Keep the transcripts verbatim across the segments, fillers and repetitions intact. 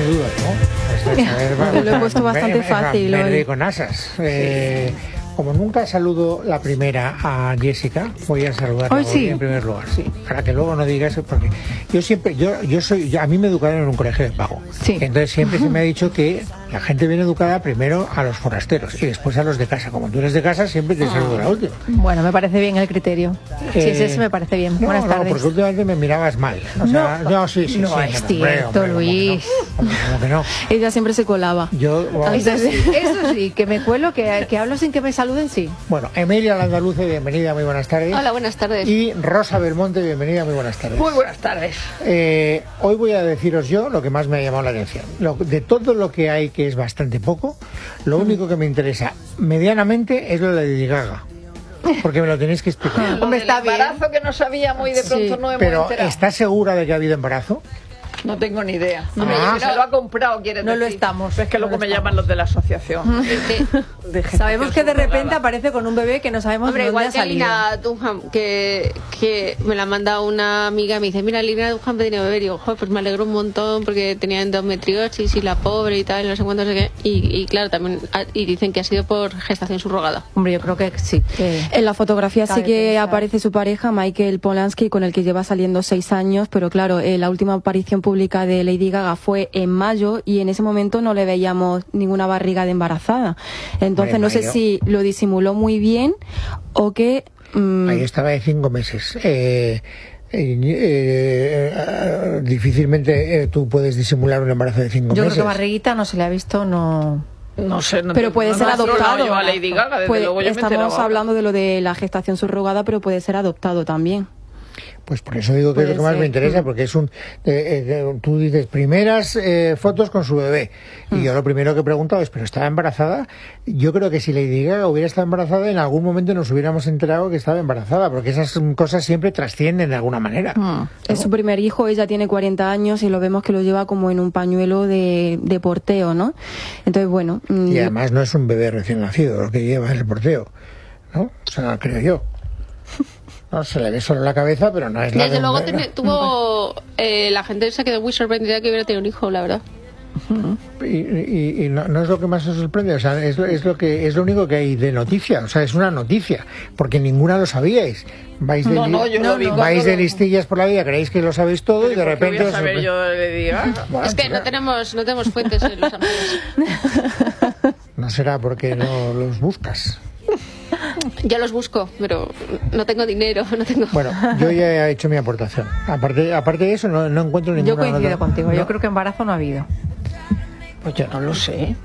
dudas, ¿no? Pues, a ver, Yo lo he puesto bastante fácil verde hoy. con asas. Eh, Como nunca saludo la primera a Jessica, voy a saludarla Hoy sí. en primer lugar, sí, para que luego no digas, porque yo siempre, yo, yo soy, yo- a mí me educaron en un colegio de pago, Sí. entonces siempre se me ha dicho que la gente viene educada primero a los forasteros y después a los de casa. Como tú eres de casa, siempre te saludo la última. Bueno, me parece bien el criterio. Si es Eh, ese, me parece bien. No, Buenas no, tardes. porque últimamente me mirabas mal. O sea, no, sí, sí, no sí, es hombre, cierto, hombre, hombre, Luis. Hombre, ¿cómo que no? Ella siempre se colaba. Yo, bueno, Eso sí, eso sí, que me cuelo, que, que hablo sin que me saluden, sí. bueno, Emilia Landaluce, bienvenida, muy buenas tardes. Hola, buenas tardes. Y Rosa Belmonte, bienvenida, muy buenas tardes. Muy buenas tardes. Eh, hoy voy a deciros yo lo que más me ha llamado la atención. Lo- de todo lo que hay, que es bastante poco, lo único que me interesa medianamente es lo de Lady Gaga. Porque me lo tenéis que explicar. Hombre, está está bien. embarazo que no sabíamos y de pronto Sí. no hemos Pero, enterado. ¿estás segura de que ha habido embarazo? No tengo ni idea. Ah. Hombre, yo se lo ha comprado, quiere No decir. lo estamos, Es que no luego lo me estamos. llaman los de la asociación. De gestación Sabemos que de repente subrogada. aparece con un bebé que no sabemos Hombre, de dónde igual ha que salido. Lina Dunham, que, que me la manda una amiga, me dice, mira, Lina Dunham tenía bebé, y digo, joder, pues me alegro un montón porque tenía endometriosis y la pobre y tal, y no sé cuánto, no sé qué. Y, y claro, también, ah, y dicen que ha sido por gestación subrogada. Hombre, yo creo que sí. que- En la fotografía sí Cabe que pensar. aparece su pareja, Michael Polanski, con el que lleva saliendo seis años, pero claro, eh, la última aparición pública de Lady Gaga fue en mayo y en ese momento no le veíamos ninguna barriga de embarazada. Entonces Hombre, no sé mayo. si lo disimuló muy bien o que... mm, Ahí estaba de cinco meses. Eh, eh, eh, difícilmente eh, tú puedes disimular un embarazo de cinco Yo creo meses. que barriguita no se le ha visto, no... No sé, no pero te- puede no ser me ha sonado adoptado. yo a Lady Gaga, desde Puede- luego yo me he estamos enterado ahora. hablando de lo de la gestación subrogada, pero puede ser adoptado también. Pues por eso digo que es lo Puede que más ser. me interesa, porque es un... eh, eh, tú dices, primeras eh, fotos con su bebé. Y yo lo primero que he preguntado es, ¿pero estaba embarazada? Yo creo que si Lady Gaga hubiera estado embarazada, en algún momento nos hubiéramos enterado que estaba embarazada, porque esas cosas siempre trascienden de alguna manera. Es su primer hijo, ella tiene cuarenta años y lo vemos que lo lleva como en un pañuelo de, de porteo, ¿no? Entonces, bueno... mm, Y además no es un bebé recién nacido lo que lleva en el porteo, ¿no? O sea, creo yo. No, se le ve solo la cabeza, pero no es la Desde de un luego bebé. tiene- tuvo, eh, la gente se quedó muy sorprendida que hubiera tenido un hijo, la verdad. Y, y- y no, no es lo que más os sorprende, o sea, es, lo- es lo que es lo único que hay de noticia, o sea, es una noticia, porque ninguna lo sabíais. Vais de, No, li- no, yo lo vi cuando vais de lo- listillas por la vida, creéis que lo sabéis todo y de ¿Por qué repente voy a os saber sorpre- yo de Lady Gaga? Bueno, Es que será- no tenemos, no tenemos fuentes en Los Ángeles. no será porque no los buscas. Yo los busco, pero no tengo dinero, no tengo... Bueno, yo ya he hecho mi aportación. Aparte, aparte de eso, no, no encuentro ninguna Yo coincido nota- contigo, no, yo creo que embarazo no ha habido. Pues yo no lo sé.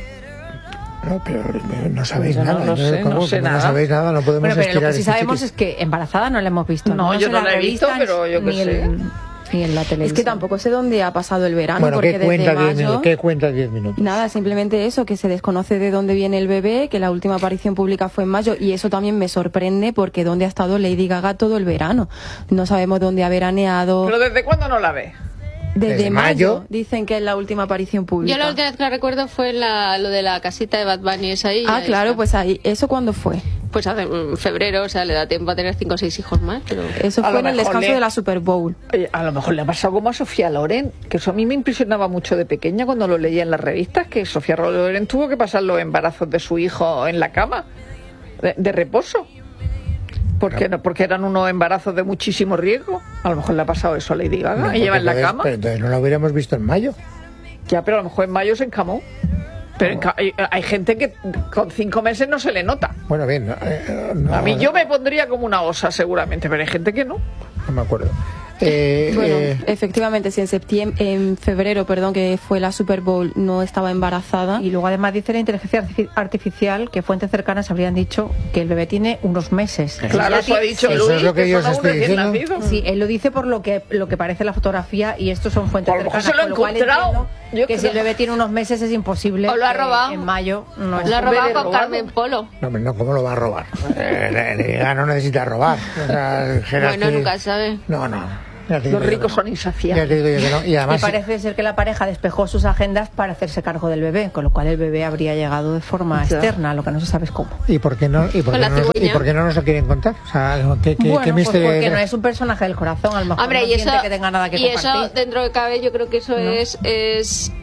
no, pero no sabéis Yo no nada. lo entonces, sé, no ¿cómo? sé Como nada. no sabéis nada, no podemos Bueno, pero lo estirar que sí este sabemos chiqui- es que embarazada no la hemos visto. No, yo en no las la he visto, revistas, pero yo qué ni sé. en- ni en la televisión. Es que tampoco sé dónde ha pasado el verano, Bueno, porque ¿qué desde cuenta diez mayo... minutos? ¿Qué cuenta diez minutos? Nada, simplemente eso, que se desconoce de dónde viene el bebé, que la última aparición pública fue en mayo, y eso también me sorprende porque dónde ha estado Lady Gaga todo el verano. No sabemos dónde ha veraneado. ¿Pero desde cuándo no la ves? Desde, desde mayo, mayo. dicen que es la última aparición pública. Yo la última vez que la recuerdo fue la, lo de la casita de Bad Bunny, esa ahí. Ah, ya claro, está. pues ahí, ¿eso cuándo fue? Pues hace mm, febrero, o sea, le da tiempo a tener cinco o seis hijos más, pero... Eso A fue lo en el mejor descanso le- de la Super Bowl. Oye, a lo mejor le ha pasado como a Sofía Loren, que eso a mí me impresionaba mucho de pequeña cuando lo leía en las revistas, que Sofía Loren tuvo que pasar los embarazos de su hijo en la cama, de, de reposo. ¿Por qué no? Porque eran unos embarazos de muchísimo riesgo. A lo mejor le ha pasado eso a Lady Gaga, No, y lleva porque en la entonces- cama. Pero entonces no lo hubiéramos visto en mayo. Ya, pero a lo mejor en mayo se encamó. Pero en ca- hay, hay gente que con cinco meses no se le nota. Bueno, bien. No, eh, no- A mí yo me pondría como una osa seguramente, pero hay gente que no. no me acuerdo. Eh, Bueno, eh, efectivamente, si en septiembre, en febrero, perdón, que fue la Super Bowl, no estaba embarazada. Y luego además dice la inteligencia artifi- artificial que fuentes cercanas habrían dicho que el bebé tiene unos meses. Claro, Ya eso ha ti- dicho Eso Luis, es lo que yo son os un estoy recién diciendo. nacido. Sí, él lo dice por lo que lo que parece la fotografía y estos son fuentes A lo mejor cercanas. se lo ha con cual encontrado. entiendo Yo que si creo- el bebé tiene unos meses es imposible. O lo ha que robado. En mayo no es Lo ha un bebé robado con robado. Carmen Polo. no, hombre, no, ¿cómo lo va a robar? Eh, Lady Gaga no necesita robar. O sea, dijera Bueno, que- nunca sabe. No, no. Los ricos son insaciables. Ya te digo yo que no. Y además, y parece ser que la pareja despejó sus agendas para hacerse cargo del bebé, con lo cual el bebé habría llegado de forma Ya. externa, lo que no se sabe es cómo. ¿y por qué no, y por Con qué la no, nos, cigüeña. ¿y por qué no nos lo quieren contar? O sea, ¿qué, qué, bueno, qué pues misterio porque hay? no es un personaje del corazón, a lo mejor Hombre, no y eso, siente que tenga nada que y compartir. eso dentro de cabe, yo creo que eso es, es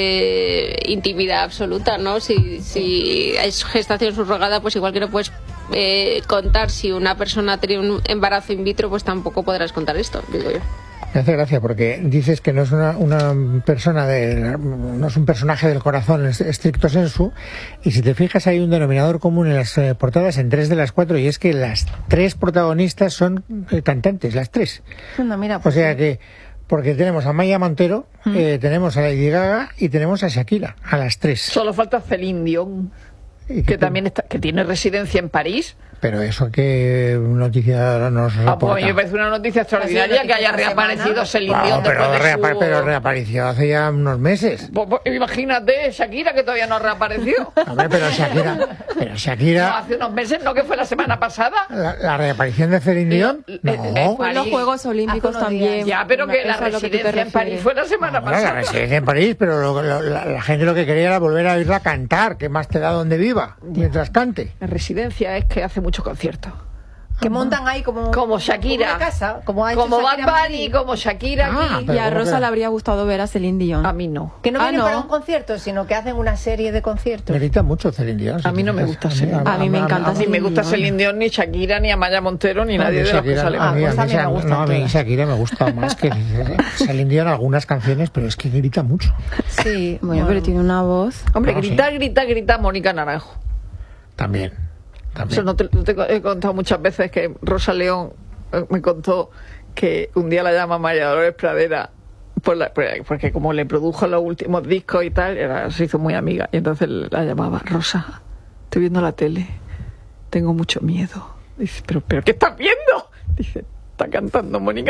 eh, intimidad absoluta, ¿no? Si, si es gestación subrogada, pues igual que no puedes eh, contar si una persona ha tenido un embarazo in vitro, pues tampoco podrás contar esto, digo yo. Me hace gracia porque dices que no es una, una persona de, no es un personaje del corazón en estricto sensu, y si te fijas hay un denominador común en las eh, portadas en tres de las cuatro, y es que las tres protagonistas son eh, cantantes, las tres. No, mira, O pues sea sí. que, porque tenemos a Maya Montero, Mm. eh, tenemos a Lady Gaga y tenemos a Shakira, a las tres. Solo falta Celine Dion, Y que también está, que tiene residencia en París. Pero eso, ¿qué noticia nos reporta? Ah, pues a mí me parece una noticia extraordinaria que haya reaparecido Celine Wow, Dion pero, después de reapa- su... pero reapareció hace ya unos meses. Pues, pues, imagínate, Shakira, que todavía no ha reaparecido. Hombre, pero Shakira, pero No, Shakira, hace unos meses, ¿no? Que fue la semana pasada. la, la reaparición de Celine Dion, Eh, eh, no. Fue en los París. Juegos Olímpicos Hace unos días. también. Ya, pero que la Eso es lo que tú te residencia en París refieres. fue la semana Bueno, la pasada. residencia en París, pero lo- lo- la, la gente lo que quería era volver a oírla cantar, que más te da donde viva, mientras cante. La residencia es que hace muchos conciertos. que montan ahí como, Como Shakira. como una casa, como ha hecho Como Bad Shakira en Bunny, Madrid. como Shakira Ah, aquí. pero Y a ¿cómo Rosa que? le habría gustado ver a Celine Dion. A mí no. Que no Ah, vienen no. para un concierto, sino que hacen una serie de conciertos. Me grita mucho Celine Dion. si A mí no te me fijas. gusta Celine Dion. A mí me encanta A mí me Celine gusta Dion. Celine Dion, ni Shakira, ni Amaya Montero, ni No, nadie a mí de los que Shakira- sale. a mí- Ah, pues a a mí mí me Sha- gustan no, a mí todas. Shakira me gusta más que Celine Dion algunas canciones, pero es que grita mucho. Sí, Bueno, pero tiene una voz. Hombre, No, grita, sí. grita, grita Mónica Naranjo. También. también. Eso no te, no te he contado muchas veces que Rosa León eh, me contó que un día la llama María Dolores Pradera por la- por- porque como le produjo los últimos discos y tal, era, se hizo muy amiga. Y entonces la llamaba: Rosa, estoy viendo la tele, tengo mucho miedo. Dice: ¿pero, pero qué estás viendo? Dice: está cantando Mónica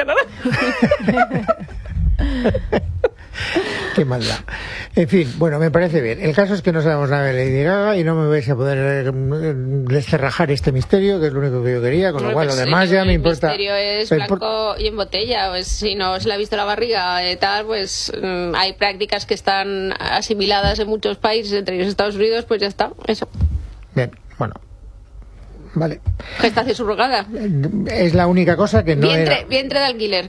Naranjo. Qué maldad. En fin, bueno, me parece bien. El caso es que no sabemos nada de Lady Gaga y no me vais a poder eh, descerrajar este misterio, que es lo único que yo quería, con lo cual lo Pues, demás eh, ya me el importa. misterio es el por- blanco y en botella. Pues, si no se le ha visto la barriga y tal, pues mm, hay prácticas que están asimiladas en muchos países, entre ellos Estados Unidos, pues ya está. Eso. Bien, bueno. Vale. Gestación subrogada. Es la única cosa que no vientre, era... vientre de alquiler.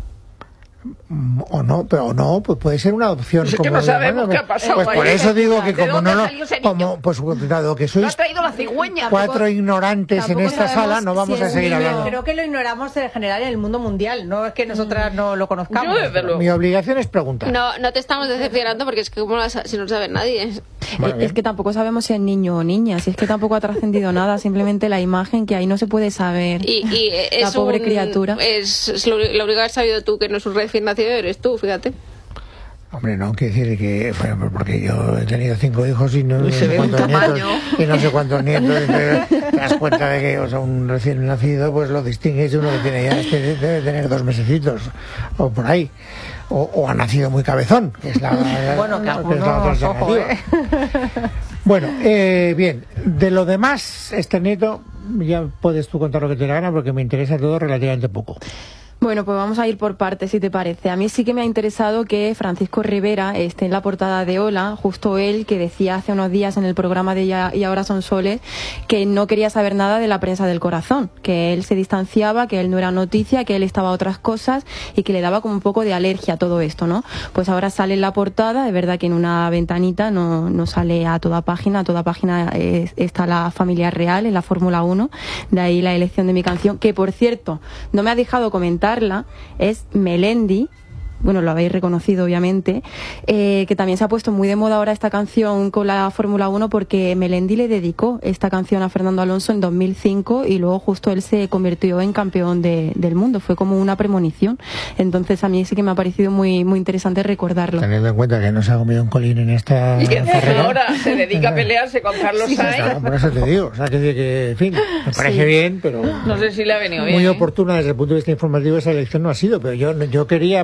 O no, pero no, pues puede ser una adopción. Pues es que como no sabemos de- qué ha pasado Pues ahí. por eso digo que ¿De como dónde no lo... salió ese niño? Como, pues dado que Lo sois ha traído la cigüeña. cuatro ignorantes en tampoco esta sabemos sala, no vamos si a es seguir un niño. hablando. Creo que lo ignoramos en general en el mundo mundial, no es que nosotras no lo conozcamos. Yo desde luego. Mi obligación es preguntar. No, no te estamos decepcionando porque es que como la sa- si no lo sabe nadie. Bueno, Eh, bien. es que tampoco sabemos si es niño o niña, si es que tampoco ha trascendido nada, simplemente la imagen que ahí no se puede saber. Y, y es La pobre un- criatura. Es, es lo, lo único que has sabido tú, que no es un recién nacido, eres tú, fíjate. Hombre, no, quiero decir que, bueno, porque yo he tenido cinco hijos y no, Y no se sé ve cuántos un nietos, tamaño. y no sé cuántos nietos, y te, te das cuenta de que, o sea, un recién nacido, pues lo distingues de uno que tiene ya, este debe tener dos mesecitos, o por ahí, o, o ha nacido muy cabezón, que es la, la- Bueno, que que es la algunos, otra ojo, alternativa. Bueno, eh, bien, de lo demás, este nieto, ya puedes tú contar lo que te dé la gana, porque me interesa todo relativamente poco. Bueno, pues vamos a ir por partes, si te parece. A mí sí que me ha interesado que Francisco Rivera esté en la portada de Hola, justo él que decía hace unos días en el programa de Ya y Ahora Son Soles que no quería saber nada de la prensa del corazón, que él se distanciaba, que él no era noticia, que él estaba a otras cosas y que le daba como un poco de alergia a todo esto, ¿no? Pues ahora sale en la portada, es verdad que en una ventanita no, no sale a toda página, a toda página es- está la familia real en la Fórmula uno, de ahí la elección de mi canción, que por cierto, no me ha dejado comentar, es Melendi, bueno, lo habéis reconocido obviamente, eh, que también se ha puesto muy de moda ahora esta canción con la Fórmula uno porque Melendi le dedicó esta canción a Fernando Alonso en dos mil cinco y luego justo él se convirtió en campeón de, del mundo, fue como una premonición. Entonces a mí sí que me ha parecido muy, muy interesante recordarlo. Teniendo en cuenta que no se ha comido un colín en esta Y que carrera. ahora se dedica a pelearse con Carlos Sainz. Claro, por eso te digo, o sea, que, que en fin, me parece Sí. bien, pero No sé si le ha venido bien. muy ¿eh? oportuna desde el punto de vista informativo esa elección no ha sido, pero yo yo quería pasar de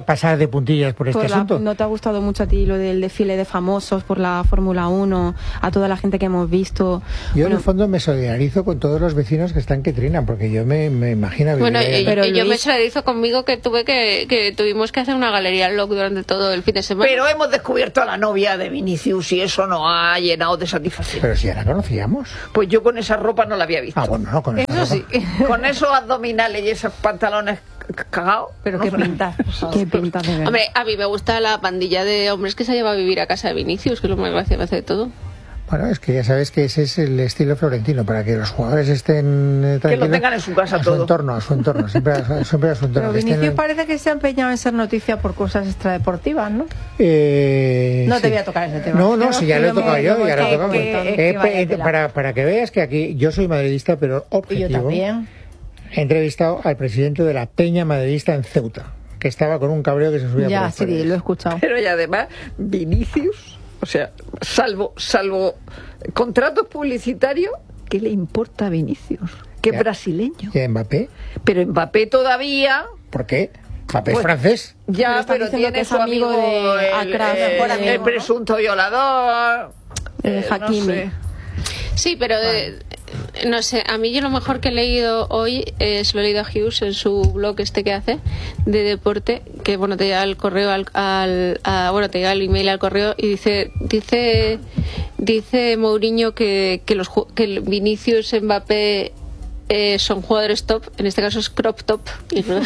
hacer puntillas por este Por la- asunto. ¿No te ha gustado mucho a ti lo del desfile de famosos por la Fórmula uno, a toda la gente que hemos visto? Yo Bueno, en el fondo me solidarizo con todos los vecinos que están que trinan, porque yo me, me imagino vivir Bueno, ahí. y, Pero y yo me Luis- solidarizo conmigo que tuve que, que tuvimos que hacer una galería lock durante todo el fin de semana. Pero hemos descubierto a la novia de Vinicius y eso nos ha llenado de satisfacción. Pero si ya la conocíamos. Pues yo con esa ropa no la había visto. Ah, bueno, no, con esta Eso ropa. sí. Con esos abdominales y esos pantalones c- cagados. Pero no qué sé. pintas. qué pinta de verdad. Hombre, a mí me gusta la pandilla de hombres que se lleva a vivir a casa de Vinicius, que es lo más gracioso de todo. Bueno, es que ya sabes que ese es el estilo florentino, para que los jugadores estén eh, tranquilos. tengan en su casa a su todo. entorno, a su entorno, siempre a, siempre a su entorno. Pero que estén Vinicius en- parece que se ha empeñado en ser noticia por cosas extradeportivas, ¿no? Eh, No te sí. voy a tocar ese tema. No, no, si ya lo he No me- tocado yo, no me ya lo he toques, tocado. que- Eh, que vaya pe- tela. para, para que veas que aquí yo soy madridista, pero Y objetivo. yo también. He entrevistado al presidente de la Peña Madridista en Ceuta, que estaba con un cabreo que se subía Ya, por las sí, paredes. lo he escuchado. Pero y además, Vinicius, o sea, salvo, salvo contratos publicitarios, ¿qué le importa a Vinicius? Que es Ya. brasileño. ¿Y a Mbappé? Pero Mbappé todavía, ¿Por qué? ¿Mbappé es Pues- francés? Pero ya, está pero diciendo tiene que es su amigo amigo, de el, Achraf, el- mejor el amigo, ¿no? presunto violador. Eh, eh, no Hakimi. sé. Sí, pero eh, no sé, a mí yo lo mejor que he leído hoy es lo he leído a Hughes en su blog este que hace de deporte, que bueno, te llega el correo al, al a- bueno, te llega el email al correo y dice dice dice Mourinho que que los ju- que el Vinicius, Mbappé eh, son jugadores top, en este caso es crop top. Y no-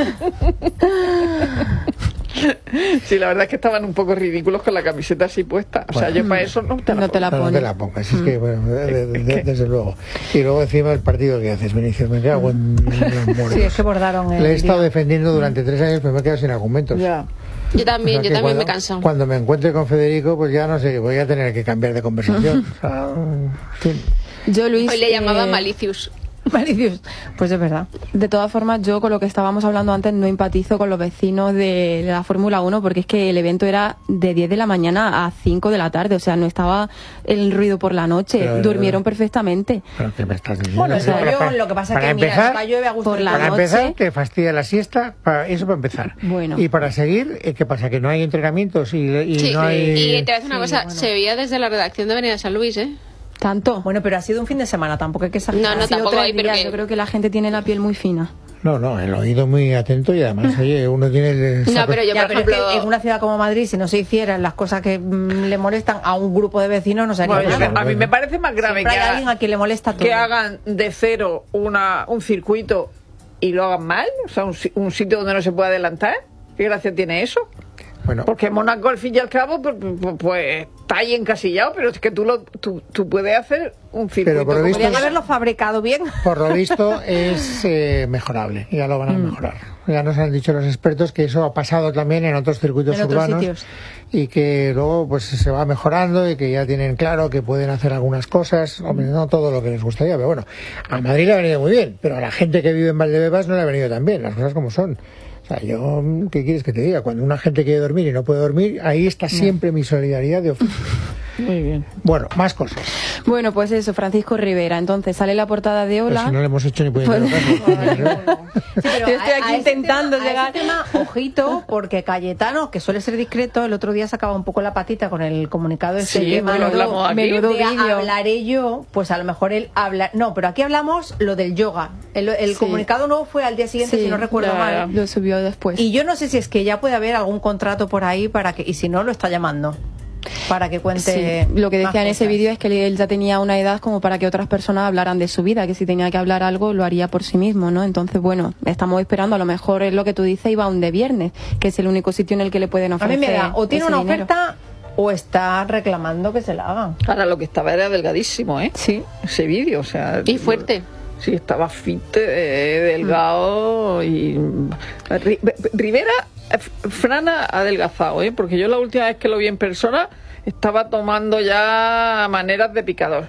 Sí, la verdad es que estaban un poco ridículos con la camiseta así puesta. O sea, yo para eso no te la No te la No, no te pones. la pongas, es que, bueno, de- de- de- desde luego. Y luego encima el partido que haces, Vinicius, me cago en en muertos. Sí, es que bordaron el Le he estado día. defendiendo durante tres años, pero me he quedado sin argumentos. Ya. Yo también, O sea yo que también cuando, me canso. Cuando me encuentre con Federico, pues ya no sé, voy a tener que cambiar de conversación. O sea, en fin. Yo, Luis, Hoy le llamaba eh, Malicius. Malicios. Pues es verdad. De todas formas, yo con lo que estábamos hablando antes no empatizo con los vecinos de la Fórmula uno porque es que el evento era de diez de la mañana a cinco de la tarde, o sea, no estaba el ruido por la noche, Pero- durmieron perfectamente. ¿Pero qué me estás diciendo? Bueno, el Para- rollo, para- lo que pasa es para que mira, empezar, acá llueve a gusto. por de la todo. Para noche. empezar, te fastidia la siesta, para, eso para empezar. Bueno. Y para seguir, eh, ¿qué pasa? Que no hay entrenamientos y, y Sí, no hay... y te voy a decir una Sí, cosa, bueno. se veía desde la redacción de Avenida San Luis, ¿eh? ¿Tanto? Bueno, pero ha sido un fin de semana, tampoco hay que exagerar. No, no, Ha sido tampoco tres hay, pero días, que- yo creo que la gente tiene la piel muy fina. No, no, el oído muy atento y además, oye, uno tiene... el- No, pero yo, Ya, por pero es ejemplo, que en una ciudad como Madrid, si no se hicieran las cosas que mm, le molestan a un grupo de vecinos, no sería Bueno, yo- nada. a mí me parece más grave Siempre que, hay haga- alguien a quien le molesta todo. que hagan de cero una, un circuito y lo hagan mal. O sea, un, si- un sitio donde no se puede adelantar. ¿Qué gracia tiene eso? Bueno, Porque Mónaco, al fin y al cabo, pues, pues- pues está ahí encasillado, pero es que tú, lo, tú, tú puedes hacer un circuito. Pero por lo como visto- Podrían quieras. haberlo fabricado bien. por lo visto es eh, mejorable, ya lo van a Mm. mejorar. Ya nos han dicho los expertos que eso ha pasado también en otros circuitos En otros urbanos sitios. y que luego pues se va mejorando y que ya tienen claro que pueden hacer algunas cosas, hombre, no todo lo que les gustaría, pero bueno, a Madrid le ha venido muy bien, pero a la gente que vive en Valdebebas no le ha venido tan bien, las cosas como son. O sea, yo, ¿qué quieres que te diga? Cuando una gente quiere dormir y no puede dormir, ahí está siempre mi solidaridad de oficio. Muy bien. Bueno, más cosas. Bueno, pues eso, Francisco Rivera. Entonces sale la portada de Pero Hola. si no le hemos hecho ni puñetero Pues- caso. Sí, pero Yo estoy a- aquí a ese intentando tema- a llegar. ese tema, ojito, porque Cayetano, que suele ser discreto, el otro día sacaba un poco la patita con el comunicado este Sí, que bueno, mandó, hablamos aquí. menudo de vídeo. hablaré yo, pues a lo mejor él habla... No, pero aquí hablamos lo del yoga. El, el Sí. comunicado nuevo fue al día siguiente, Sí, si no recuerdo ya, mal. Lo subió después. Y yo no sé si es que ya puede haber algún contrato por ahí para que... Y si no, lo está llamando. Para que cuente... Sí, lo que más decía en ese cosas. vídeo es que él ya tenía una edad como para que otras personas hablaran de su vida, que si tenía que hablar algo lo haría por sí mismo, ¿no? Entonces, bueno, estamos esperando, a lo mejor es lo que tú dices, y va un de viernes, que es el único sitio en el que le pueden A ofrecer. mí me da, o tiene ese una dinero. oferta o está reclamando que se la hagan. Ahora lo que estaba era delgadísimo, ¿eh? Sí. Ese vídeo, o sea... y fuerte. Sí, estaba fit, eh, delgado y... Ri- Rivera, eh, Fran ha adelgazado, ¿eh? Porque yo la última vez que lo vi en persona estaba tomando ya maneras de picador.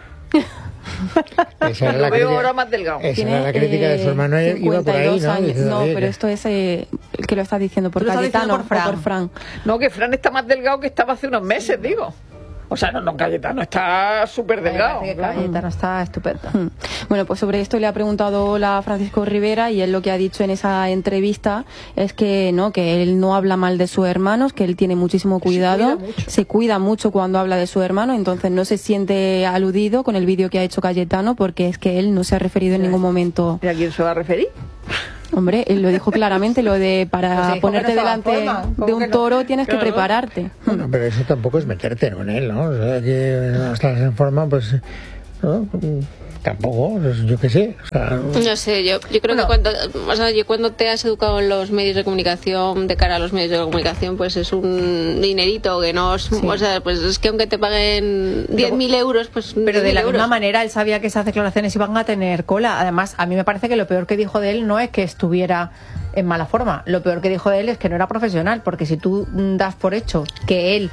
Esa era Lo la veo crítica- ahora más delgado. Esa Tiene, era la crítica de su eh, hermano, iba por ahí, cincuenta y dos ¿no? años. Diciendo, No, oye, pero que- esto es eh, el que lo estás diciendo por Tú lo estás Cayetano diciendo por o Fran. por Fran. No, que Fran está más delgado que estaba hace unos meses, digo. O sea, no, no, Cayetano está súper delgado. Que claro. Cayetano está estupenda. Mm. Bueno, pues sobre esto le ha preguntado Ola a Francisco Rivera y él lo que ha dicho en esa entrevista es que no, que él no habla mal de sus hermanos, que él tiene muchísimo cuidado, Se cuida mucho. se cuida mucho cuando habla de su hermano, entonces no se siente aludido con el vídeo que ha hecho Cayetano porque es que él no se ha referido en ningún momento. ¿Y a quién se va a referir? Hombre, él lo dijo claramente, lo de Pues para se dijo ponerte que no estaba en delante forma. ¿Cómo de un que no? toro tienes Claro. que prepararte. Bueno, pero eso tampoco es meterte con él, ¿no? O sea, que no estás en forma, pues... ¿no? Tampoco, pues, yo qué sé. O sea, No sé, yo, yo creo Bueno. que cuando, o sea, yo cuando te has educado en los medios de comunicación, de cara a los medios de comunicación, pues es un dinerito que no es, o sea, pues es que aunque te paguen diez mil euros, pues Pero de la euros. misma manera él sabía que esas declaraciones iban a tener cola. Además, a mí me parece que lo peor que dijo de él no es que estuviera en mala forma. Lo peor que dijo de él es que no era profesional, porque si tú mm, das por hecho que él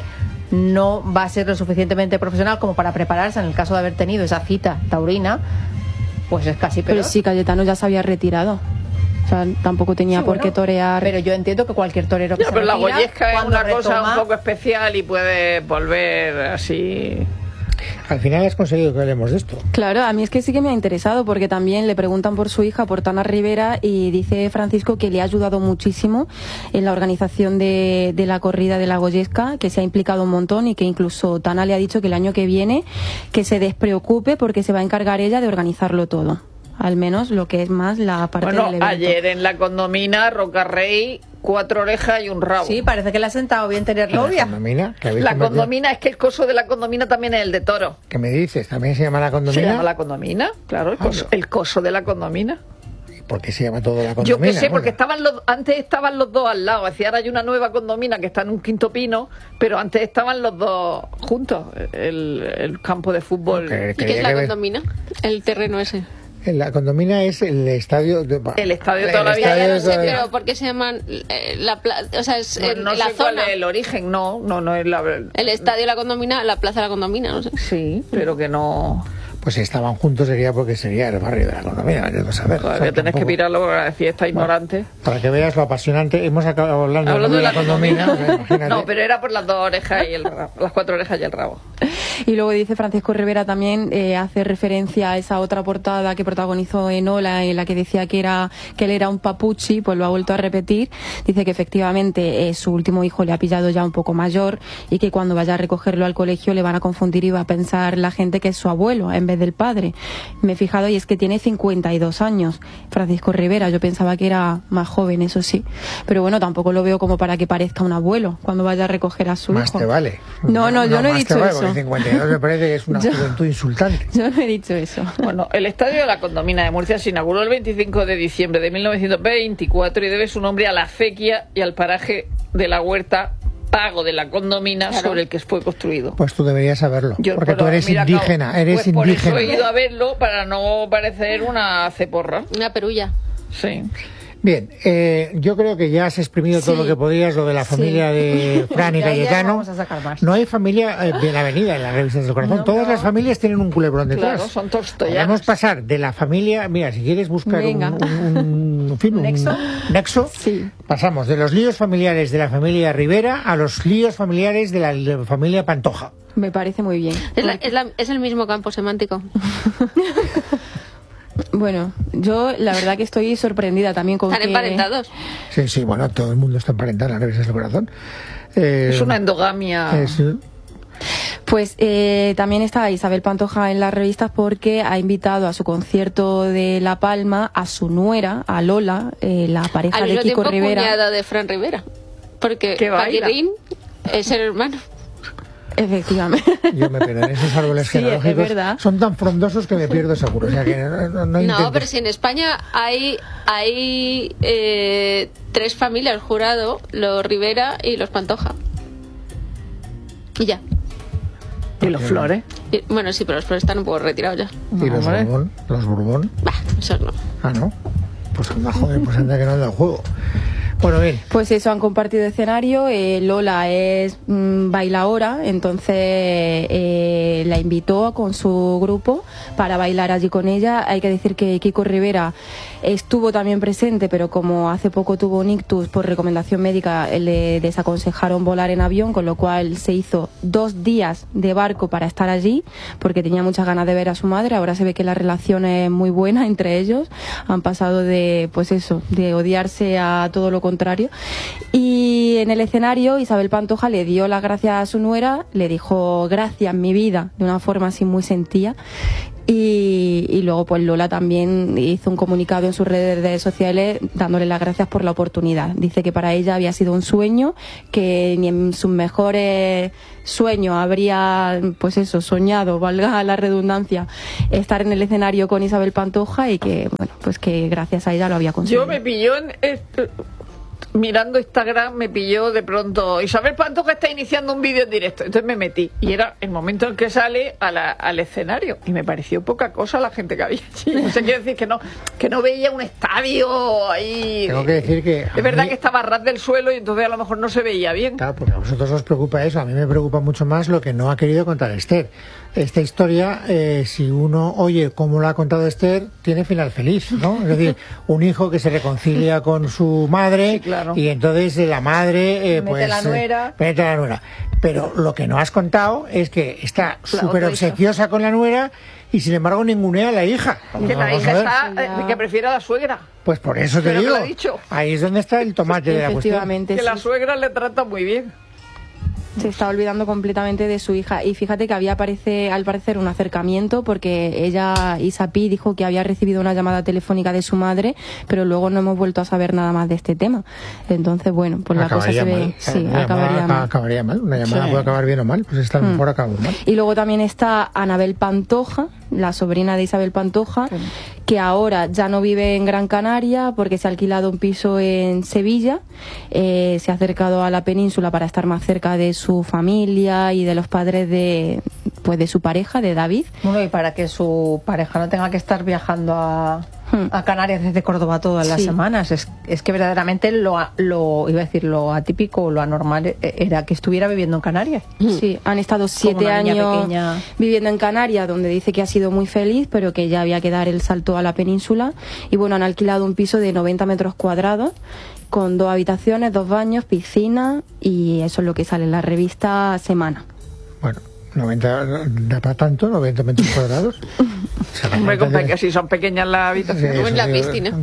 no va a ser lo suficientemente profesional como para prepararse en el caso de haber tenido esa cita taurina, pues es casi peor. Pero sí, Cayetano ya se había retirado. O sea, tampoco tenía Sí, por bueno, qué torear. Pero yo entiendo que cualquier torero que Ya, se pero la retira, goyesca es cuando una cosa retoma- un poco especial y puede volver así. al final has conseguido que hablemos de esto. Claro, a mí es que sí que me ha interesado porque también le preguntan por su hija, por Tana Rivera, y dice Francisco que le ha ayudado muchísimo en la organización de, de la corrida de la Goyesca, que se ha implicado un montón y que incluso Tana le ha dicho que el año que viene que se despreocupe porque se va a encargar ella de organizarlo todo. Al menos lo que es más la parte Bueno, del evento. ayer en la condomina, Rocarrey, cuatro orejas y un rabo. Sí, parece que le ha sentado bien tener novia. Condomina, que habéis La convertido- condomina, es que el coso de la condomina también es el de toro. ¿Qué me dices? ¿También se llama la ¿Se condomina? llama la condomina? Claro, el Ah, coso, no. el coso de la condomina. ¿Por qué se llama todo la Yo condomina? qué sé, porque Bueno, estaban los, antes estaban los dos al lado. Es decir, ahora hay una nueva condomina que está en un quinto pino, pero antes estaban los dos juntos. El, el campo de fútbol. que- ¿Y que- qué es la que ver- condomina? El terreno ese. La condomina es el estadio... De, El estadio el toda la vida, estadio ya de no sé, toda la vida. Pero ¿por qué se llaman eh, la plaza? O sea, es No, el- no la sé cuál zona. es el origen, no, no, no es la... El estadio de la condomina, la plaza de la condomina, no sé. Sí, pero que no... Pues si estaban juntos sería porque sería el barrio de la condomina, ya lo sabes. Joder, O sea, que tenés que tampoco- mirarlo para decir esta ignorante. Para que veas lo apasionante, hemos acabado hablando, Hablando de la, de la condomina, o sea, imagínate. No, pero era por las dos orejas y el rabo, las cuatro orejas y el rabo. Y luego dice Francisco Rivera también, eh, hace referencia a esa otra portada que protagonizó en Ola, en la que decía que era que él era un papuchi, pues lo ha vuelto a repetir. Dice que efectivamente eh, su último hijo le ha pillado ya un poco mayor y que cuando vaya a recogerlo al colegio le van a confundir y va a pensar la gente que es su abuelo en vez del padre. Me he fijado y es que tiene cincuenta y dos años, Francisco Rivera. Yo pensaba que era más joven, eso sí. Pero bueno, tampoco lo veo como para que parezca un abuelo cuando vaya a recoger a su Más hijo. te vale. No, no, yo no he más te dicho vale, eso. porque cincuenta y dos me parece que es una Yo- juventud insultante. Yo no he dicho eso. Bueno, el estadio de la condomina de Murcia se inauguró el veinticinco de diciembre de mil novecientos veinticuatro y debe su nombre a la acequia y al paraje de la huerta Pago de la condomina Claro. sobre el que fue construido. Pues tú deberías saberlo, Yo, porque pero, tú eres mira, indígena, claro, eres pues por indígena. eso he ido a verlo para no parecer una ceporra. Una perulla. Sí. Bien, eh, yo creo que ya has exprimido todo Sí. lo que podías, lo de la familia de Fran y Ya, ya no Cayetano. vamos a sacar más. No hay familia eh, bien avenida en las revistas del corazón. No, Todas no. las familias tienen un culebrón detrás. Claro, son Tolstoyanos. Podemos pasar de la familia, mira, si quieres buscar un, Venga. un, un- en fin, un ¿Nexo? nexo, Sí. pasamos de los líos familiares de la familia Rivera a los líos familiares de la, de la familia Pantoja. Me parece muy bien. Es, la- es, la- es el mismo campo semántico. Bueno, yo la verdad que estoy sorprendida también con Están que... emparentados. Sí, sí, bueno, todo el mundo está emparentado en las revistas del corazón. Eh, Es una endogamia. es- Pues eh, también está Isabel Pantoja en las revistas porque ha invitado a su concierto de La Palma a su nuera, a Lola, eh, la pareja Al de mismo Kiko tiempo, Rivera. cuñada de Fran Rivera. Porque Que baila. Paquirrín es el hermano. Efectivamente. Yo me pierdo en esos árboles Sí, es genealógicos. verdad. Son tan frondosos que me pierdo seguro. O sea que no, no, no No, intentes. pero si en España hay, hay eh, tres familias jurado, los Rivera y los Pantoja. Y ya. Y los flores. Y- bueno, sí, pero los flores están un poco retirados ya. Y los Hombre. Borbón, los Borbón. Bah, esos no. Ah, no. Pues anda, joder, pues anda que no anda el juego. Bueno, bien. Pues eso, han compartido escenario. eh, Lola es mm, bailaora, entonces eh, la invitó con su grupo para bailar allí con ella. Hay que decir que Kiko Rivera estuvo también presente, pero como hace poco tuvo un ictus por recomendación médica, le desaconsejaron volar en avión, con lo cual se hizo dos días de barco para estar allí, porque tenía muchas ganas de ver a su madre. Ahora se ve que la relación es muy buena entre ellos. Han pasado de, pues eso, de odiarse a todo lo contrario. Y en el escenario Isabel Pantoja le dio las gracias a su nuera, le dijo gracias mi vida, de una forma así muy sentida. Y, y luego pues Lola también hizo un comunicado en sus redes sociales dándole las gracias por la oportunidad. Dice que para ella había sido un sueño, que ni en sus mejores sueños habría, pues eso, soñado, valga la redundancia, estar en el escenario con Isabel Pantoja, y que, bueno, pues que gracias a ella lo había conseguido. Yo me pilló en este, mirando Instagram, me pilló de pronto Isabel Pantoja está iniciando un vídeo en directo, entonces me metí y era el momento en que sale a la, al escenario y me pareció poca cosa la gente que había allí. No sé, quiero decir que no que no veía un estadio ahí. Tengo que decir que es verdad mí, que estaba a ras del suelo y entonces a lo mejor no se veía bien. Claro, porque a vosotros os preocupa eso. A mí me preocupa mucho más lo que no ha querido contar Esther. Esta historia, eh, si uno oye cómo lo ha contado Esther, tiene final feliz, ¿no? Es decir, un hijo que se reconcilia con su madre, sí, claro. Y entonces eh, la madre, eh, Mete pues... la nuera. Eh, mete la nuera. Pero lo que no has contado es que está súper otra obsequiosa con la nuera y sin embargo ningunea a la hija. Que la Vamos hija a ver. está, eh, que prefiere a la suegra. Pues por eso te Pero me digo, lo ha dicho. ahí es donde está el tomate de la cuestión. Efectivamente, Que sí. la suegra le trata muy bien. Se está olvidando completamente de su hija. Y fíjate que había parece, al parecer un acercamiento, porque ella, Isapi, dijo que había recibido una llamada telefónica de su madre, pero luego no hemos vuelto a saber nada más de este tema. Entonces, bueno, pues la cosa se ve... mal. Sí, Una acabaría llamada mal. acabaría mal. Una llamada Sí. puede acabar bien o mal, pues esta a lo mejor acabó mal. Y luego también está Anabel Pantoja, la sobrina de Isabel Pantoja, que ahora ya no vive en Gran Canaria porque se ha alquilado un piso en Sevilla. Eh, se ha acercado a la península para estar más cerca de su familia y de los padres de, pues de su pareja, de David. Bueno, y para que su pareja no tenga que estar viajando a, Hmm. a Canarias desde Córdoba todas las Sí. semanas. Es, es que verdaderamente lo, a- lo, iba a decir, lo atípico o lo anormal e- era que estuviera viviendo en Canarias. Sí, han estado siete una niña años pequeña. viviendo en Canarias, donde dice que ha sido muy feliz, pero que ya había que dar el salto a la península. Y bueno, han alquilado un piso de noventa metros cuadrados, con dos habitaciones, dos baños, piscina, y eso es lo que sale en la revista Semana. Bueno, noventa, da para tanto, noventa metros cuadrados. O sea, Hombre, noventa compa, que si son pequeñas las Sí, habitaciones. Como en eso la digo. piscina.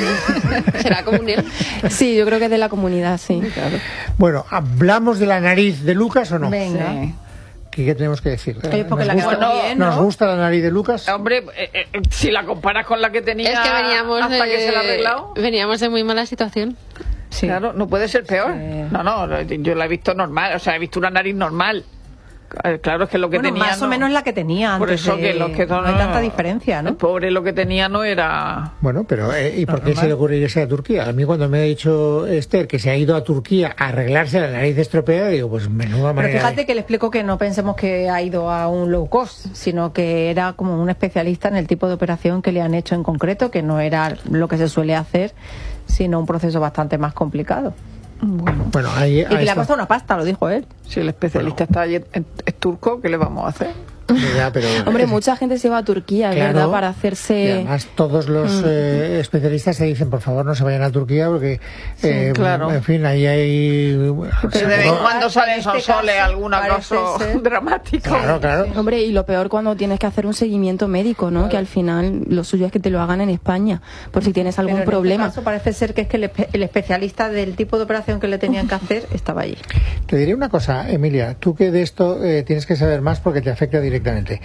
Será comunidad. Sí, yo creo que es de la comunidad, sí. Bueno, ¿hablamos de la nariz de Lucas o no? Venga. Sí. ¿Qué, qué tenemos que decir? Oye, porque ¿Nos la gusta, quedó bien, ¿Nos ¿no? gusta la nariz de Lucas? Hombre, eh, eh, si la comparas con la que tenía Es que veníamos hasta de, que se la ha arreglado, veníamos de muy mala situación. Sí. claro, no puede ser peor. Sí. No, no, yo la he visto normal, o sea, he visto una nariz normal. Eh, Claro, es que lo que Bueno, tenía más o no- menos la que tenía antes. Por eso de- que los que no hay tanta diferencia, El ¿no? pobre lo que tenía no era... Bueno, pero eh, ¿y por qué Normal. se le ocurre irse a Turquía? A mí cuando me ha dicho Esther que se ha ido a Turquía a arreglarse la nariz estropeada, digo, pues menuda Pero manera. fíjate de- que le explico que no pensemos que ha ido a un low cost, sino que era como un especialista en el tipo de operación que le han hecho en concreto, que no era lo que se suele hacer, sino un proceso bastante más complicado. Bueno, ahí, Y ahí que le ha está. costado una pasta, lo dijo él. Si el especialista está allí, es, es turco, ¿qué le vamos a hacer? Ya, pero- Hombre, mucha gente se va a Turquía, es Claro. verdad, para Y hacerse... además todos los eh, especialistas se dicen, por favor, no se vayan a Turquía porque, eh, claro. en fin, ahí hay... Pero de vez en seguro- cuando salen en este sonsoles, caso, alguna parece cosa ser- dramática. Claro, claro. Hombre, y lo peor cuando tienes que hacer un seguimiento médico, ¿no? Que al final lo suyo es que te lo hagan en España, por si tienes algún Pero en problema. este caso parece ser que es que el, espe- el especialista del tipo de operación que le tenían que hacer estaba allí. Te diré una cosa, Emilia, tú que de esto eh, tienes que saber más porque te afecta directamente.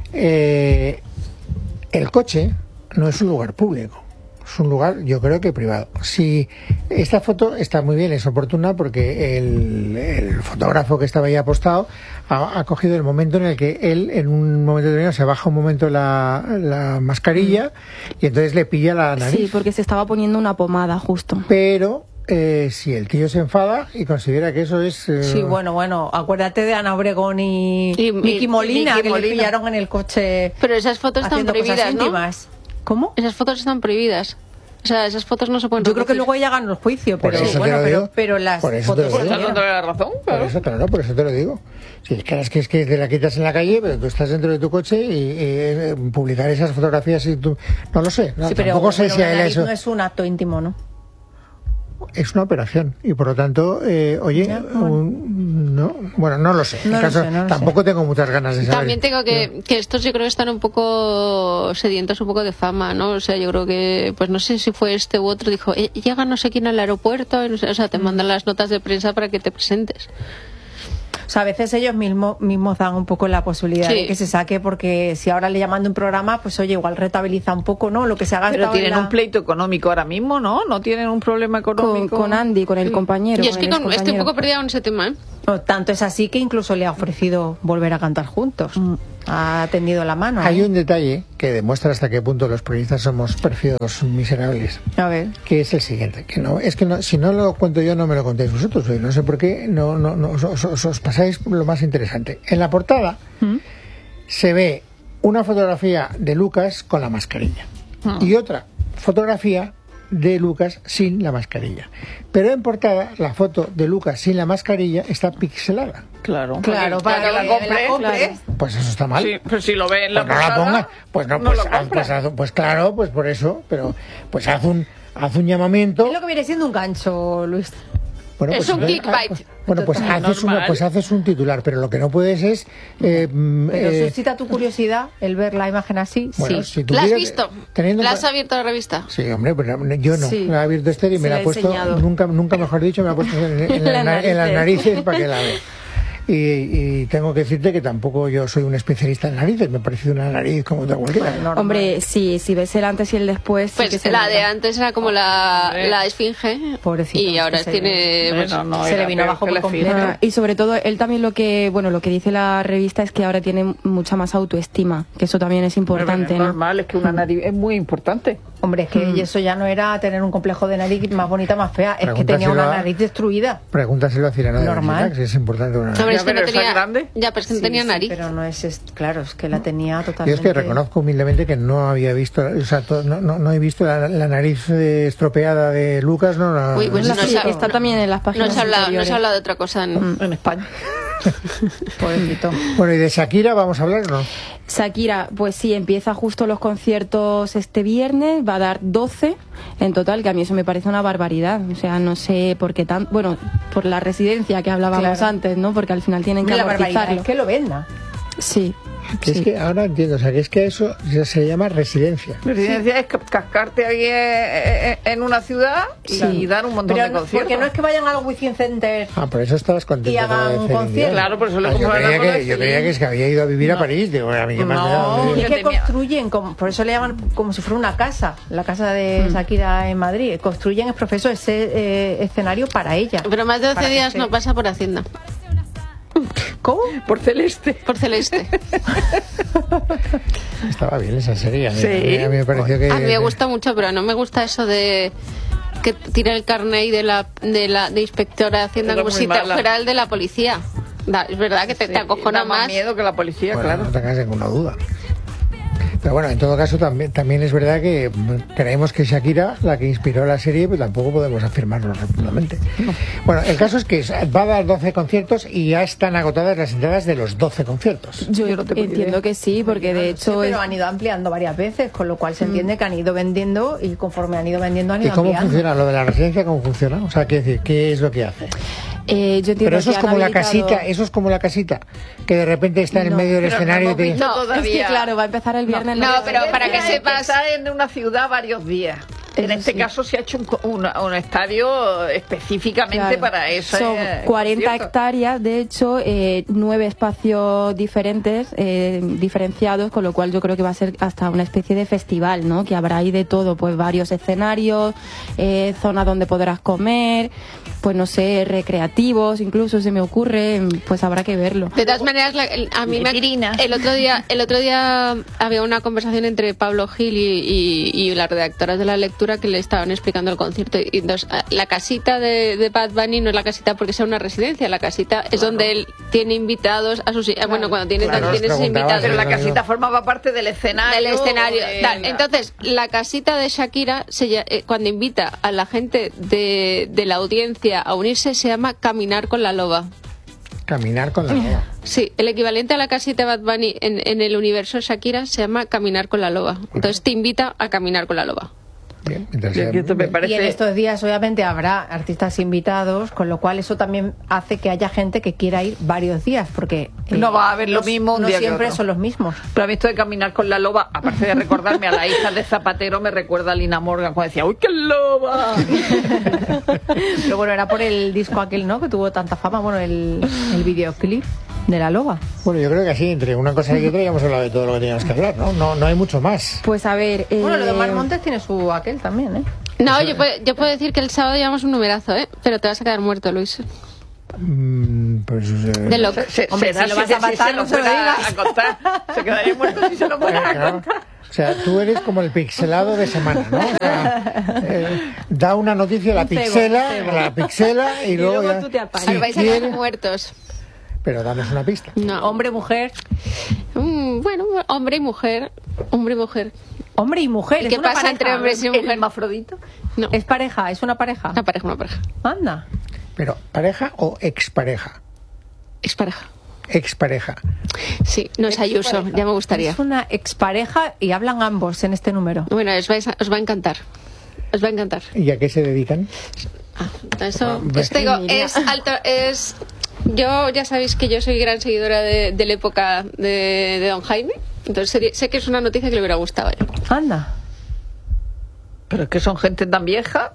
Eh, el coche no es un lugar público, es un lugar, yo creo que privado. Si esta foto está muy bien, es oportuna porque el, el fotógrafo que estaba ahí apostado ha, ha cogido el momento en el que él, en un momento determinado, se baja un momento la, la mascarilla y entonces le pilla la nariz. Sí, porque se estaba poniendo una pomada justo. Pero eh, si el tío se enfada y considera que eso es... eh, Sí, bueno, bueno, acuérdate de Ana Obregón y, Y- Miki y- Molina, Miki que Molina. le pillaron en el coche Pero esas fotos están haciendo cosas prohibidas, ¿no? íntimas. ¿Cómo? Esas fotos están prohibidas. O sea, esas fotos no se pueden Yo creo que reproducir. luego ella ganó el juicio, Por pero eso te bueno, lo pero, digo. pero las Por eso te lo fotos digo. se Estás dándole la razón, Por claro. eso, claro, por eso te lo digo. Si es que es que, es que te la quitas en la calle, pero tú estás dentro de tu coche y, y, eh, publicar esas fotografías y tú... No lo sé, no, Sí, pero, tampoco sé pero si a una él nariz eso... no es un acto íntimo, ¿no? Es una operación y por lo tanto, eh, oye, Ya, bueno. un- no, bueno, no lo sé. En No lo caso, sé, no lo tampoco tengo muchas ganas de saber. También tengo que, que estos yo creo que están un poco sedientos un poco de fama, ¿no? O sea, yo creo que, pues no sé si fue este u otro, dijo, "Eh, llega no sé quién al aeropuerto, y no sé, o sea, te mandan las notas de prensa para que te presentes. O sea, a veces ellos mismos, mismos dan un poco la posibilidad Sí. de que se saque, porque si ahora le llaman de un programa, pues oye, igual rentabiliza un poco, ¿no? Lo que se ha gastado Pero tienen en la- un pleito económico ahora mismo, ¿no? No tienen un problema Con, económico. con Andy, con el compañero. Yo es con que el con- estoy un excompañero. poco perdida en ese tema, ¿eh? No, tanto es así que incluso le ha ofrecido volver a cantar juntos. Ha tendido la mano. Hay ¿eh? un detalle que demuestra hasta qué punto los periodistas somos pérfidos miserables, A ver. que es el siguiente, que no es que no, si no lo cuento yo no me lo contéis vosotros, y no sé por qué no no, no os, os- os pasáis lo más interesante. En la portada se ve una fotografía de Lucas con la mascarilla y otra fotografía de Lucas sin la mascarilla, pero en portada la foto de Lucas sin la mascarilla está pixelada. Claro, Claro, para, para que la que compre. la compre. Claro. Pues eso está mal. Sí, pero si lo ve en la Pues no la portada, pongas, pues no, no pues, lo haz- compra. pues, haz- pues claro, pues por eso, pero pues haz un haz un llamamiento. Es lo que viene siendo un gancho, Luis. Bueno, Es pues, un ah, clickbait. pues, bueno, pues Total. haces, una, Normal. pues haces un titular, pero lo que no puedes es... eh, mm, Pero eh, suscita tu curiosidad el ver la imagen así, bueno, sí. si tú ¿La has quieres, visto? teniendo ¿La en has cua- abierto la revista? Sí, hombre, pero yo no. Sí. La he abierto este y Se me la la ha he puesto, enseñado. nunca, nunca mejor dicho, me la ha puesto en, en la- En las en las narices. narices para que la vea. Y, y tengo que decirte que tampoco yo soy un especialista en narices, me parece una nariz como otra cualquiera. Normal. Hombre, sí, si ves el antes y el después. sí que Pues se la nota. de antes era como la, Hombre. la esfinge. Pobrecito, Y ahora es que se- tiene... pues, Bueno, no, se era le vino peor abajo que por la completo. fibra. Ah, y sobre todo, él también lo que, bueno, lo que dice la revista es que ahora tiene mucha más autoestima, que eso también es importante, es ¿no? normal, es que una nariz es muy importante. Hombre, es que Mm. y eso ya no era tener un complejo de nariz más bonita, más fea, es que tenía Pregúntaselo una a- nariz destruida. Pregúntaselo a Cirano de Normal. Bergerac, si es importante una Hombre, nariz. es que pero no esa tenía... grande. Ya, pero es que no Sí, tenía sí, nariz. pero no es, es- claro, es que la tenía Yo totalmente. es que reconozco humildemente que no había visto, o sea, to- no, no, no he visto la, la nariz eh, estropeada de Lucas, no, la- Uy, pues La- no sí, se ha- está también en las No páginas se, habla, no anteriores. se habla de otra cosa. En... En España. Pobrecito. Bueno, y de Shakira vamos a hablar, ¿o no? Shakira, pues sí, empieza justo los conciertos este viernes, va a dar doce en total, que a mí eso me parece una barbaridad. O sea, no sé por qué tan... Bueno, por la residencia que hablábamos Claro. antes, ¿no? Porque al final tienen que La barbaridad amortizarlo. es que lo venda. Sí. Que sí. es que ahora entiendo, o sea, que es que eso ya se llama residencia. Residencia es ca- cascarte ahí en, en una ciudad y Sí. dar un montón Pero de no- conciertos. porque no es que vayan al Wizzing Center. Ah, por eso estabas contento. Y hagan con lo de un Celine concierto. Dion. Claro, por eso le Ah, yo, compré la creía bola que, de yo creía Celine. que es que había ido a vivir a París. Digo, a mí qué más me da, No. hombre. Y es Yo que tenía- construyen, como, por eso le llaman como si fuera una casa, la casa de Shakira en Madrid. Construyen, es profesor, ese eh, escenario para ella. Pero más de doce Para que días se- no pasa por Hacienda. ¿Cómo? Por Celeste. Por Celeste. Estaba bien esa serie. A mí, Sí. a mí- a mí me pareció que... A mí me gusta mucho, pero no me gusta eso de que tira el carnet de la de la de inspectora de Hacienda Era como muy si te mala. fuera el de la policía. Da- es verdad que te, te acojona Da más más. miedo que la policía, Bueno, claro. no tengas ninguna duda. Pero bueno, en todo caso también, también es verdad que mm, creemos que Shakira, la que inspiró la serie, pues tampoco podemos afirmarlo rotundamente. Bueno, el caso es que va a dar doce conciertos y ya están agotadas las entradas de los doce conciertos. Yo, Yo no tengo entiendo idea. que sí, porque de Sí, hecho... pero es- han ido ampliando varias veces, con lo cual se entiende que han ido vendiendo y conforme han ido vendiendo han ¿Y ido cómo ampliando. funciona lo de la residencia? ¿Cómo funciona? O sea, ¿qué, decir, ¿qué es lo que hace? eh, yo entiendo Pero eso que es han como la habilitado- casita, eso es como la casita, que de repente está en No, medio del pero no escenario y hemos te... visto No, todavía. Es que claro, va a empezar el viernes. No, la pero para que Residencia es sepas- está en una ciudad varios días. En Eso este sí. caso se ha hecho un, co- una- un estadio específicamente Claro. para eso. Son cuarenta hectáreas, de hecho, eh, nueve espacios diferentes, eh, diferenciados, con lo cual yo creo que va a ser hasta una especie de festival, ¿no? Que habrá ahí de todo, pues varios escenarios, eh, zonas donde podrás comer, pues no sé, recreativos, incluso se me ocurre, pues habrá que verlo. De todas maneras, la- el- a mí me, Letrinas. el otro día el otro día había una conversación entre Pablo Gil y, y- y las redactoras de La Lectura estructura que le estaban explicando el concierto. Y entonces, la casita de, de Bad Bunny no es la casita porque sea una residencia, la casita es claro. donde él tiene invitados a sus... Claro. Bueno, cuando tiene, claro, tiene sus invitados. Pero la casita formaba parte del escenario. Del escenario. De... Tal. Entonces, la casita de Shakira, se, eh, cuando invita a la gente de, de la audiencia a unirse, se llama Caminar con la Loba. Caminar con la Loba. Sí, el equivalente a la casita de Bad Bunny en, en el universo Shakira se llama Caminar con la Loba. Entonces te invita a caminar con la loba. Bien, entonces, y, me parece... y en estos días obviamente habrá artistas invitados, con lo cual eso también hace que haya gente que quiera ir varios días, porque eh, no va a haber lo los, mismo un no día siempre que otro. Son los mismos. Pero a mí esto de Caminar con la Loba, aparte de recordarme a la hija de Zapatero, me recuerda a Lina Morgan cuando decía ¡uy, qué loba! Pero bueno, era por el disco aquel, ¿no?, que tuvo tanta fama, bueno, el, el videoclip de la loba. Bueno, yo creo que así, entre una cosa y otra ya hemos hablado de todo lo que teníamos que hablar, ¿no? No, no hay mucho más. Pues a ver... Eh... Bueno, lo de Omar Montes tiene su aquel también, ¿eh? No, yo puedo, yo puedo decir que el sábado llevamos un numerazo, ¿eh? Pero te vas a quedar muerto, Luis. Mm, pues, eh... De loco. Se, se, Hombre, si lo vas a matar, no se lo digas. A contar. Se quedaría muerto si se lo fuera a claro. contar. O sea, tú eres como el pixelado de semana, ¿no? O sea, eh, da una noticia, la pixela, la pixela y, y luego, luego ya, tú te apagas. si vais a quedar quiere, muertos. pero danos una pista. No. Hombre, mujer. Mm, bueno, hombre y mujer. Hombre y mujer. Hombre y mujer. ¿Y qué pasa pareja? Entre hombres y mujer? ¿El hermafrodito? No. ¿Es pareja? ¿Es una pareja? Una pareja, una pareja. Anda. Pero, ¿pareja o expareja? Expareja. Expareja. Sí, no es Ayuso, ya me gustaría. Es una expareja y hablan ambos en este número. Bueno, os, vais a, os va a encantar. Os va a encantar. ¿Y a qué se dedican? Ah, eso. Os digo, es alto, es. Yo ya sabéis que yo soy gran seguidora de, de la época de, de Don Jaime. Entonces sé, sé que es una noticia que le hubiera gustado a él. Anda. Pero es que son gente tan vieja.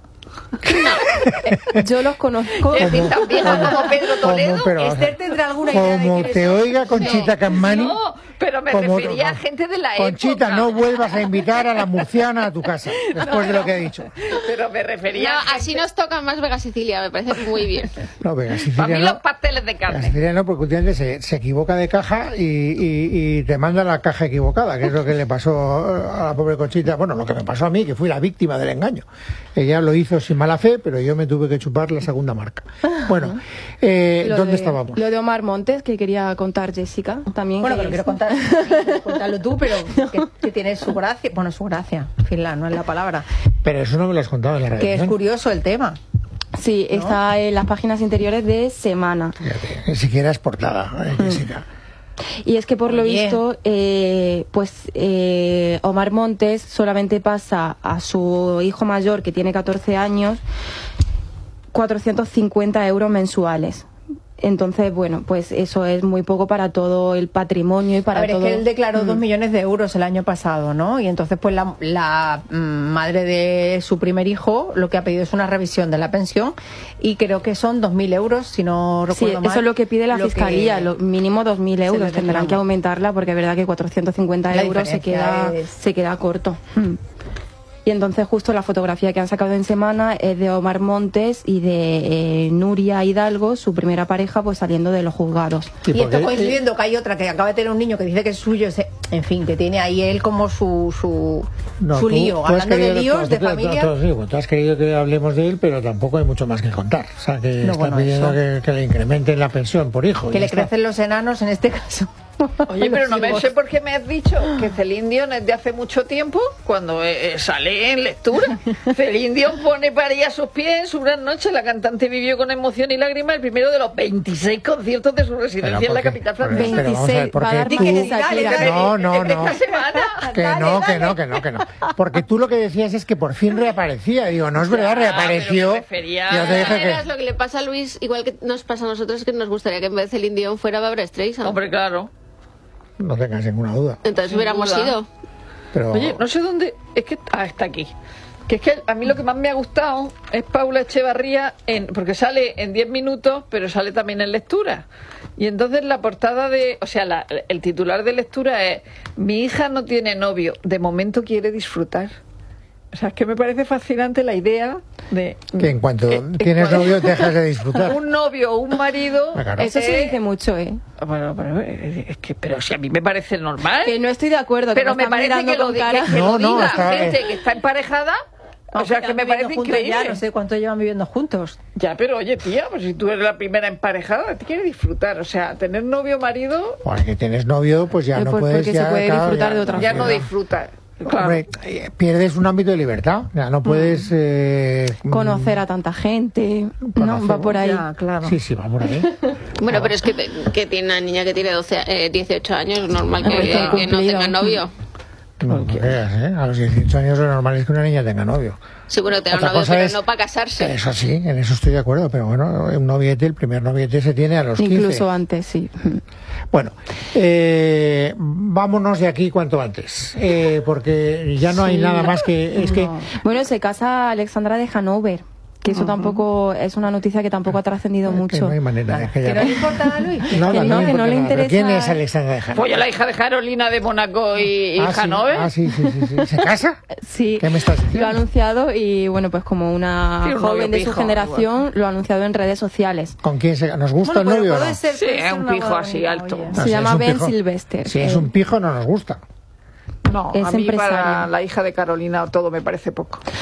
Yo los conozco. Es decir, tan vieja como Pedro Toledo. Como, pero, Esther tendrá alguna idea de como quiénes te son. oiga Conchita No, Cammani. no, pero me como, refería a gente de la Conchita, época. no vuelvas a invitar a la murciana a tu casa, después de lo que he dicho. Pero me refería No, a gente... así nos toca más Vega Sicilia, me parece muy bien. No, venga, Sicilia Para mí no. los pasteles de La carne. Sicilia no, porque últimamente se, se equivoca de caja y, y, y te manda la caja equivocada, que es lo que le pasó a la pobre Conchita. Bueno, lo que me pasó a mí, que fui la víctima del engaño. Ella lo hizo sin mala fe, pero yo me tuve que chupar la segunda marca. Bueno, eh, Lo ¿dónde de- estábamos? Lo de Omar Montes, que quería contar Jessica, también. Bueno, que que lo quiero es- contar. Contarlo tú, pero que, que tiene su gracia. Bueno, su gracia. En fin, la, no es la palabra. Pero eso no me lo has contado en la Que es redacción. curioso el tema. Sí, ¿No? está en las páginas interiores de Semana. Fíjate, ni siquiera es portada, eh, Jessica. Y es que por lo Oye. visto, eh, pues eh, Omar Montes solamente pasa a su hijo mayor, que tiene catorce años, cuatrocientos cincuenta euros mensuales. Entonces, bueno, pues eso es muy poco para todo el patrimonio y para a ver, todo... es que él declaró Mm. dos millones de euros el año pasado, ¿no? Y entonces, pues la, la mm, madre de su primer hijo lo que ha pedido es una revisión de la pensión y creo que son dos mil euros, si no Sí, recuerdo mal. eso es lo que pide la lo fiscalía, que lo mínimo dos mil se euros. les Tendrán reclama. que aumentarla porque es verdad que cuatrocientos cincuenta La euros se diferencia queda, es- se queda corto. Mm. Y entonces justo la fotografía que han sacado en Semana es de Omar Montes y de eh, Nuria Hidalgo, su primera pareja, pues saliendo de los juzgados. Sí, Y esto porque- coincidiendo que hay otra que acaba de tener un niño que dice que es suyo, ese- en fin, que tiene ahí él como su su, No, su tú- lío. tú has Hablando de querido- líos, tú- de tú- tú- familia. tú- sí, tú has querido que hablemos de él, pero tampoco hay mucho más que contar. O sea, que No, está bueno, pidiendo eso. que, que le incrementen la pensión por hijo. Que y le ya está. crecen los enanos en este caso. Oye, pero no me Los sé hijos. por qué me has dicho que Celine Dion es de hace mucho tiempo, cuando eh, eh, sale en lectura. Celine Dion pone para ella a sus pies en su gran noche. La cantante vivió con emoción y lágrimas el primero de los veintiséis conciertos de su residencia Pero en la ¿por qué? capital Pero- francesa. pero vamos a ver, veintiséis, va a porque dar tú- más que Dale, Shakira. dale. No, no, no. Esta semana. Que Dale, no, que dale. no, que no, que no. Porque tú lo que decías es que por fin reaparecía. Digo, no es verdad, Ya, reapareció. pero me refería- Yo te De dije todas maneras, que... lo que le pasa a Luis, igual que nos pasa a nosotros, es que nos gustaría que en vez de Celine Dion fuera Barbra Streisand. Hombre, claro. No tengas ninguna duda. Entonces Sin hubiéramos duda. ido. Pero... Oye, no sé dónde. Es que. Ah, está aquí. Que es que a mí lo que más me ha gustado es Paula Echevarría, en, porque sale en diez minutos, pero sale también en lectura. Y entonces la portada de. O sea, la- el titular de lectura es: Mi hija no tiene novio, de momento quiere disfrutar. O sea, es que me parece fascinante la idea de. Que en cuanto eh, en tienes cuanto- novio dejas de disfrutar. Un novio o un marido. Ah, claro. Eso se eh, dice mucho, ¿eh? Bueno, pero, eh, es que, pero si a mí me parece normal. Que no estoy de acuerdo, que Pero me están parece mirando que lo, con di- cara. que, que No, lo no, diga está- gente eh. que está emparejada O sea, Aunque que me han vivido parece juntos increíble. Ya, no sé cuánto llevan viviendo juntos. Ya, pero oye, tía, pues si tú eres la primera emparejada, te quieres disfrutar. O sea, tener novio o marido, Bueno, que tienes novio, pues ya Pero no por- puedes... porque se ya, puede claro, disfrutar ya- de otra ya no forma. disfrutas. Claro. Hombre, eh, pierdes un ámbito de libertad. Ya no puedes... eh, Conocer a tanta gente, ¿no? Conocer- Va por ahí. Ya, claro. Sí, sí, va por ahí. Bueno, pero es que, que tiene una niña que tiene doce, eh, dieciocho años, es normal que, Hombre, está que no cumplido. tenga novio. No, no creas, ¿eh? A los dieciocho años lo normal es que una niña tenga novio. Sí, bueno, tener un Otra novio, cosa pero es- no para casarse. Eso sí, en eso estoy de acuerdo, pero bueno, un noviete, el primer noviete se tiene a los quince. Incluso antes, sí. Bueno, eh, vámonos de aquí cuanto antes, eh, porque ya no hay Sí. nada más que... Es que No. Bueno, se casa Alexandra de Hanover, que eso tampoco es una noticia que tampoco ha trascendido que mucho. no hay manera de que ¿Que ya no le importa a Luis? Nada, que no, le que no importa le nada. ¿Pero interesa- ¿Quién es Alexandra de Hanover? Pues la hija de Carolina de Mónaco y, y ah, sí, Hanover. ah, sí, sí, sí, sí. ¿Se casa? Sí, ¿Qué me estás diciendo? lo ha anunciado y bueno, pues como una Sí, un novio joven de su pijo, generación, lo ha anunciado en redes sociales. ¿Con quién se ¿Nos gusta Bueno, el novio pero o no? puede ser, Sí, puede es ser un una pijo boda así, bonita, alto. oye. No, Se si llama es un Ben pijo- Sylvester. Si es Eh, un pijo no nos gusta. No, Es a mí para empresario. la hija de Carolina todo me parece poco.